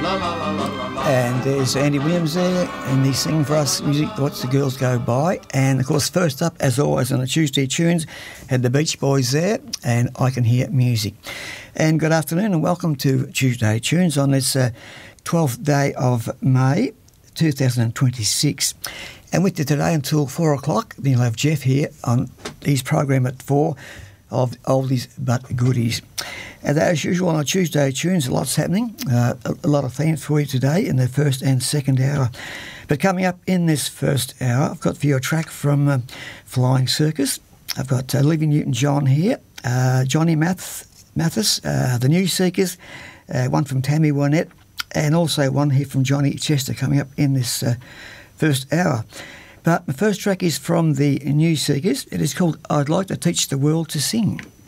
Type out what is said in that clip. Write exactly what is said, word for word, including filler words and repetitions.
And there's Andy Williams there, and he's singing for us music, Watch the Girls Go By. And, of course, first up, as always, on the Tuesday Tunes, had the Beach Boys there, and I Can Hear Music. And good afternoon, and welcome to Tuesday Tunes on this uh, twelfth day of May, two thousand twenty-six. And with you today until four o'clock, then you'll have Jeff here on his program at four of Oldies But Goodies. And as usual on a Tuesday Tunes, a lot's happening, uh, a, a lot of themes for you today in the first and second hour. But coming up in this first hour, I've got for you a track from uh, Flying Circus. I've got uh, Olivia Newton-John here, uh, Johnny Math, Mathis, uh, the New Seekers, uh, one from Tammy Wynette, and also one here from Johnny Chester coming up in this uh, first hour. But the first track is from the New Seekers. It is called I'd Like to Teach the World to Sing.